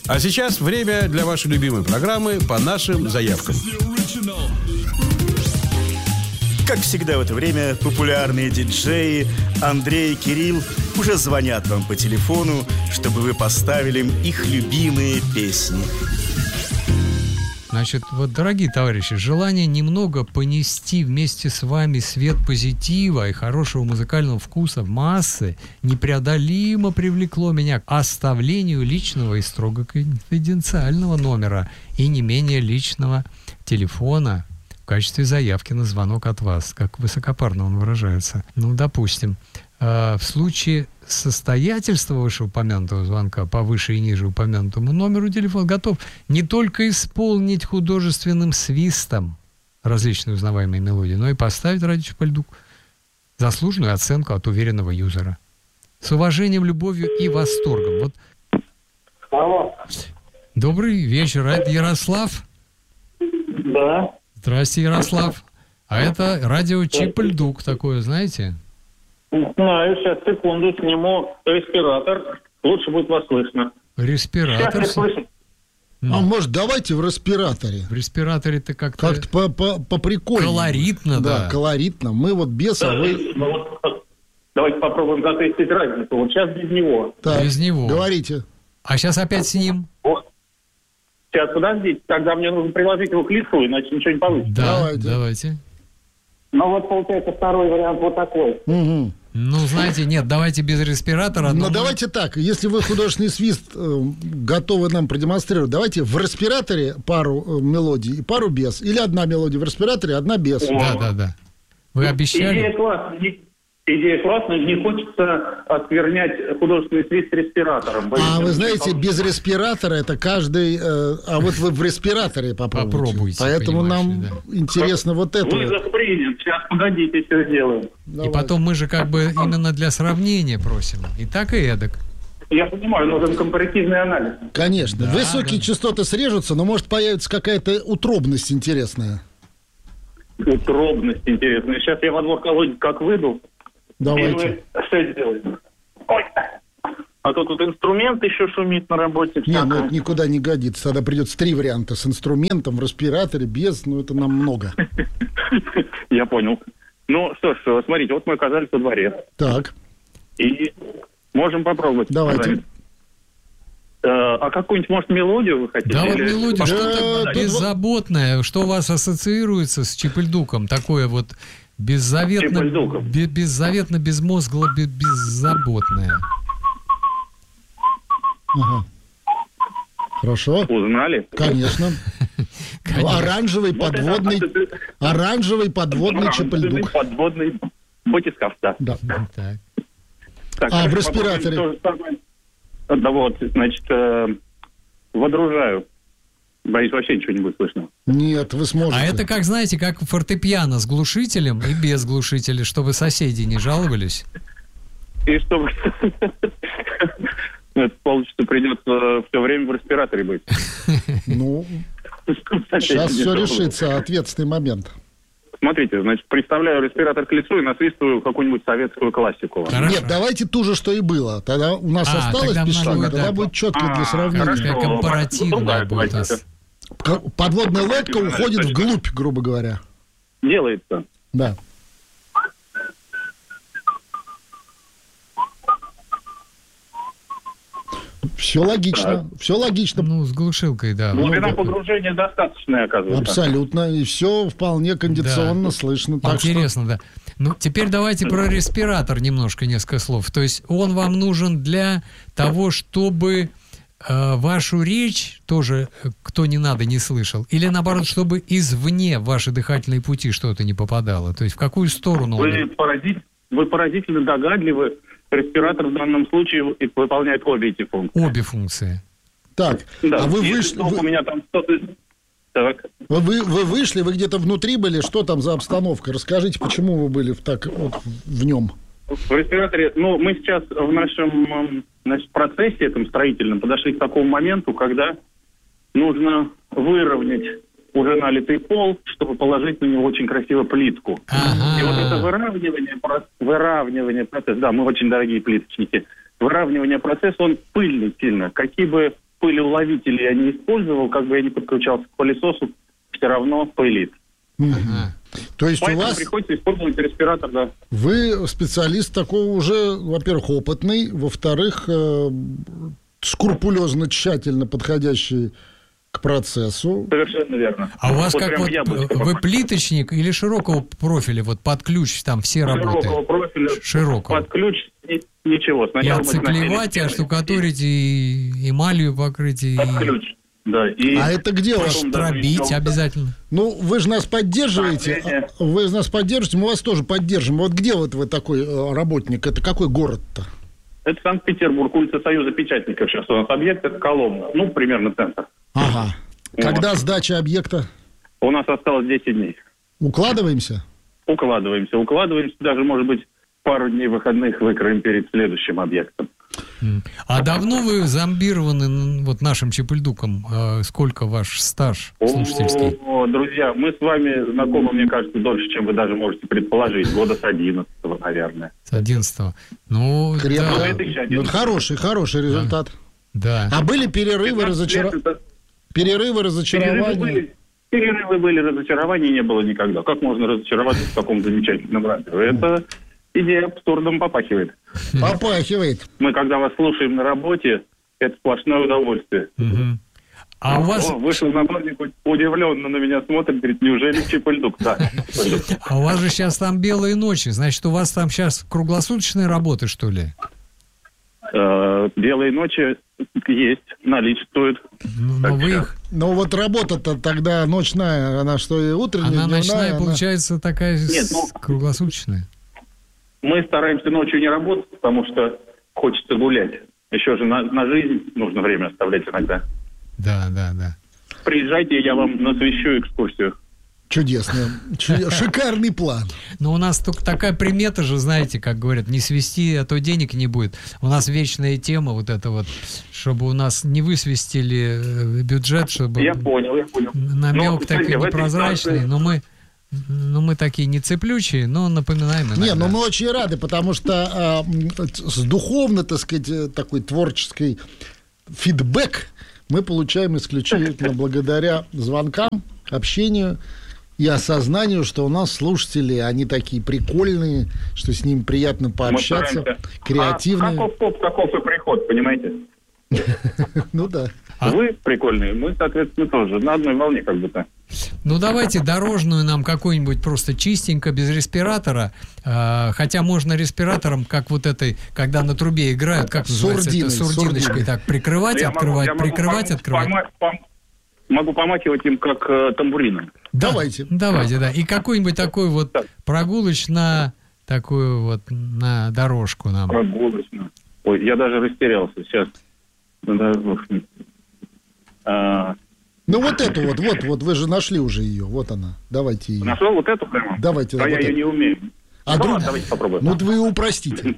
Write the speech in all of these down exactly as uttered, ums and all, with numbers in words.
А сейчас время для вашей любимой программы «По нашим заявкам». Как всегда в это время популярные диджеи Андрей и Кирилл уже звонят вам по телефону, чтобы вы поставили им их любимые песни. Значит, вот, дорогие товарищи, желание немного понести вместе с вами свет позитива и хорошего музыкального вкуса в массы непреодолимо привлекло меня к оставлению личного и строго конфиденциального номера и не менее личного телефона в качестве заявки на звонок от вас, как высокопарно он выражается. Ну, допустим, э, в случае состоятельства вышеупомянутого звонка по выше и ниже упомянутому номеру телефона готов не только исполнить художественным свистом различные узнаваемые мелодии, но и поставить радио Чипальдук заслуженную оценку от уверенного юзера. С уважением, любовью и восторгом. Вот. Алло. Добрый вечер, это Ярослав? Да. Здрасте, Ярослав. А это радио Чипальдук такое, знаете? Знаю, сейчас, секунду, сниму респиратор. Лучше будет вас слышно. Респиратор? Сейчас слышно. А может, давайте в респираторе? В респираторе-то как-то... Как-то по, по, по прикольному. Колоритно, да. Да, колоритно. Мы вот без, а вы... Ну, вот, давайте попробуем затестить разницу. Вот сейчас без него. Так, без него. Говорите. А сейчас опять с ним? Вот. Сейчас, подождите, тогда мне нужно приложить его к лицу, иначе ничего не получится. Да, Давайте. давайте. Ну вот, получается, второй вариант вот такой. Угу. Ну, знаете, нет, давайте без респиратора. Но но... давайте так, если вы художественный свист э, готовы нам продемонстрировать, давайте в респираторе пару э, мелодий и пару без. Или одна мелодия в респираторе, одна без. Да, да, да. Вы обещали? Идея классная. Не- Идея классная. Не хочется осквернять художественный свист респиратором. А Боюсь, вы что знаете, не без респиратора это каждый... э, а вот вы в респираторе попробуйте. Попробуйте, Поэтому нам понимаешь ли, интересно вот это. получится. Вызов принят. Сейчас, погодите, все сделаем. И Давайте. потом мы же как бы именно для сравнения просим. И так, и эдак. Я понимаю, нужен компаративный анализ. Конечно. Да, Высокие да. частоты срежутся, но может появится какая-то утробность интересная. Утробность интересная. Сейчас я во двор колодец как выйду, и Давайте. мы все сделаем. Ой. А то тут инструмент еще шумит на работе. Не, ну всякое. это никуда не годится. Тогда придется три варианта. С инструментом, в респираторе, без. Ну, это нам много. Я понял. Ну, что ж, смотрите, вот мы оказались во дворе. Так, И можем попробовать. давайте. Э, А какую-нибудь, может, мелодию вы хотите? Да вот Или- мелодия, что Да, так тут беззаботное, что у вас ассоциируется с Чипальдуком? Такое вот беззаветно, Чипальдуком. бе- беззаветно, безмозгло, бе- беззаботное. Ага. Хорошо. Узнали? Конечно. Конечно. Оранжевый Вот это подводный, асоци- оранжевый подводный Чипальдук. Подводный батискаф, да. Да. Так. Так, А, в хорошо, респираторе? попробуем то же самое. Да вот, значит, э, водружаю. Боюсь, вообще ничего не будет слышно. Нет, вы сможете. А это как, знаете, как фортепиано с глушителем и без глушителя, чтобы соседи не жаловались. И чтобы... Это, получится, придется все время в респираторе быть. Ну, сейчас все решится. Ответственный момент. Смотрите, значит, представляю респиратор к лицу и насвистываю какую-нибудь советскую классику. Хорошо. Нет, давайте ту же, что и было. Тогда у нас А, осталось тогда без надо шага, будет, тогда да. будет четко для А, сравнения. Такая хорошо. компаративная Другая будет. классика. К- Подводная лодка уходит вглубь, грубо говоря. Делается. Да. Все логично, все логично, Ну, с глушилкой, да. Глубина Ну, погружения достаточная, оказывается. абсолютно, и все вполне кондиционно Да. слышно. Так что Интересно, да. Ну, теперь давайте про респиратор немножко, несколько слов. То есть он вам нужен для того, чтобы э, вашу речь тоже, э, кто не надо, не слышал? Или наоборот, чтобы извне в ваши дыхательные пути что-то не попадало? То есть в какую сторону он? Вы, порази- вы поразительно догадливы. Респиратор в данном случае и выполняет обе эти функции. Обе функции. так, Да, а вы если вышли, вдруг вы, у меня там что-то... Так. вы, вы вышли, вы где-то внутри были, что там за обстановка? Расскажите, почему вы были в, так, вот, в нем? В респираторе, ну, мы сейчас в нашем эм, значит, процессе этом строительном подошли к такому моменту, когда нужно выровнять уже налитый пол, чтобы положить на него очень красиво плитку. Ага. И вот это выравнивание, про- выравнивание процесса, да, мы очень дорогие плиточники, выравнивание процесса, он пыльный сильно. Какие бы пылеуловители я не использовал, как бы я не подключался к пылесосу, все равно пылит. Ага. То есть Поэтому у вас... приходится использовать респиратор, да. Вы специалист такой уже, во-первых, опытный, во-вторых, э, скрупулезно, тщательно подходящий к процессу. Совершенно верно. А у вас Вот как прям вот, яблочко вы попало. плиточник или широкого профиля, вот под ключ там все работы? Широкого профиля, Широкого. под ключ ни- ничего. И Сначала мы оцеклевать, и сначала оштукатурить, и эмалью покрыть, и под ключ. Да, и А это где у вас? потом даже пробить еще- обязательно. Ну, вы же нас поддерживаете. Давление. а- Вы нас поддержите, мы вас тоже поддержим. Вот где вот вы такой э, работник? Это какой город-то? Это Санкт-Петербург, улица Союза Печатников. Сейчас у нас объект, это Коломна. Ну, примерно центр. Ага. Когда сдача объекта? У нас осталось десять дней. Укладываемся? Укладываемся, укладываемся. Даже, может быть, пару дней выходных выкроем перед следующим объектом. М. А давно вы зомбированы н- вот нашим Чепыльдуком? Э, Сколько ваш стаж слушательский? О, друзья, мы с вами знакомы, мне кажется, дольше, чем вы даже можете предположить. Года с одиннадцатого, наверное. С одиннадцатого. Ну, Крепко. да, это еще один. Ну, хороший, хороший результат. да. А были перерывы, пятнадцать лет разочарования? это- Перерывы, Перерывы разочарования? были, перерывы были, разочарований не было никогда. Как можно разочароваться в таком замечательном радио? Это идея абсурдом попахивает. Попахивает. Мы, когда вас слушаем на работе, это сплошное удовольствие. Мгм. А у вас, О, вышел напарник, удивленно на меня смотрит, говорит, неужели Чепыльдук? Да, Чепыльдук. а у вас же сейчас там белые ночи, значит, у вас там сейчас круглосуточные работы, что ли? Э, Белые ночи есть, наличествуют. Ну, но Так вы что- их... Ну, вот работа-то тогда ночная, она что, и утренняя, Она дневная? ночная, она- получается, такая с- Нет, ну- круглосуточная. Мы стараемся ночью не работать, потому что хочется гулять. Еще же на, на жизнь нужно время оставлять иногда. Да, да, да. Приезжайте, я вам насвещу экскурсию. Чудесно. Чу- Шикарный план. Но у нас только такая примета же, знаете, как говорят, не свести, а то денег не будет. У нас вечная тема вот эта вот, чтобы у нас не высвистили э, бюджет, чтобы Я понял, я понял. намек Ну, такой смотрите, в этой непрозрачный, ситуации- но мы, ну, мы такие не цеплючие, но напоминаем иногда. Не, ну мы очень рады, потому что а, м, с духовно, так сказать, э, такой творческий фидбэк мы получаем исключительно благодаря звонкам, общению и осознанию, что у нас слушатели, они такие прикольные, что с ними приятно Мы пообщаться, стараемся. креативные. А каков поп, таков и приход, понимаете? Ну да. А- Вы прикольные, мы, соответственно, тоже. На одной волне как будто. Ну, давайте дорожную нам какую-нибудь просто чистенько, без респиратора. А, хотя можно респиратором, как вот этой, когда на трубе играют, как называется это, Сурдиной, сурдиночкой, сурдиной. так, прикрывать, Я могу- открывать, я могу прикрывать, пом- открывать. пома- пом- Могу помахивать им как э, тамбурином. Да, Давайте. Давайте, да. И какой-нибудь такой вот Так. прогулочно, такую вот на дорожку нам. Прогулочно. Ой, я даже растерялся сейчас. Да, ух. А, Ну вот эту вот, вот, вот, вы же нашли уже ее, вот она. Давайте ее. Нашел вот эту прямо? Давайте, А вот я ее эту. не умею. А Ну, друг- ладно, давайте попробуем. Ну вот вы упростите.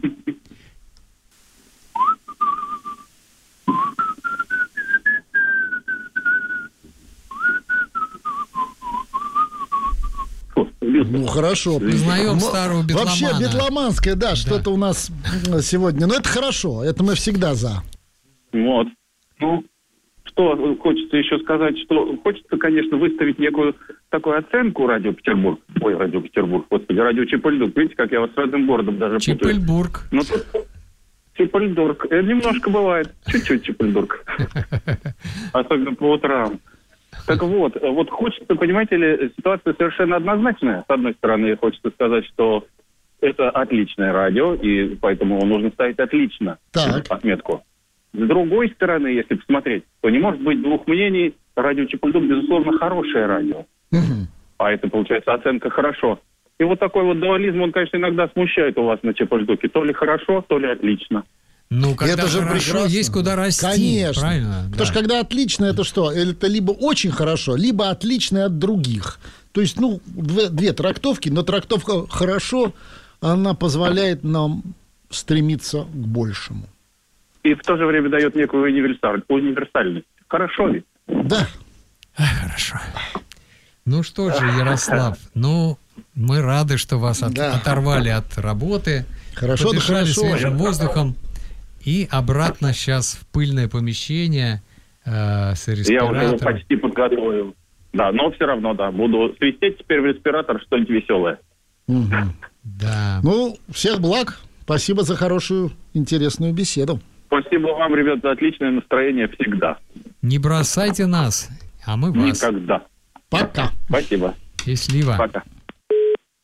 Фу, сбился. Ну хорошо. Узнаем М- старого битломана. Вообще битломанское, да, что-то у нас м, сегодня. Но это хорошо, это мы всегда за. Вот. Ну, что хочется еще сказать, что хочется, конечно, выставить некую такую оценку Радио Петербург. Ой, Радио Петербург, господи, Радио Чепыльдук. Видите, как я вас с родным городом даже путаю. Чепельбург. Ну, тут Чепыльдург. Э, Немножко бывает. Чуть-чуть Чепыльдург. Особенно по утрам. Так вот, э, вот хочется, понимаете ли, ситуация совершенно однозначная. С одной стороны, хочется сказать, что это отличное радио, и поэтому нужно ставить отлично Так. отметку. С другой стороны, если посмотреть, то не может быть двух мнений. Радио Чепыльдук, безусловно, хорошее радио. Мгм. А это, получается, оценка «хорошо». И вот такой вот дуализм, он, конечно, иногда смущает у вас на Чепыльдуке. То ли хорошо, то ли отлично. Ну, когда Это же хорошо, прекрасно. есть куда расти. Конечно. Правильно? Потому да. что когда отлично, это что? Это либо очень хорошо, либо отлично от других. То есть, ну, две, две трактовки, но трактовка «хорошо», она позволяет нам стремиться к большему. И в то же время дает некую универсаль- универсальность. Хорошо ведь? Да. Хорошо. Ну что же, Ярослав, ну, мы рады, что вас от- Да. оторвали от работы, Хорошо, да подышали хорошо. свежим воздухом и обратно сейчас в пыльное помещение э, с Я респиратором. уже его почти подготовил. Да, но все равно, да, буду свистеть теперь в респиратор что-нибудь веселое. Угу. Да. Ну, всех благ. Спасибо за хорошую, интересную беседу. Спасибо вам, ребят, за отличное настроение всегда. Не бросайте нас, а мы вас. Никогда. Пока. Спасибо. Счастливо. Пока.